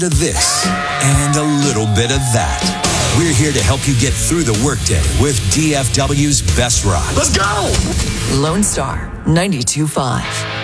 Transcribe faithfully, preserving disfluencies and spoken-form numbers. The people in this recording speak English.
to this and a little bit of that. We're here to help you get through the workday with D F W's Best Ride. Let's go! Lone Star ninety-two point five.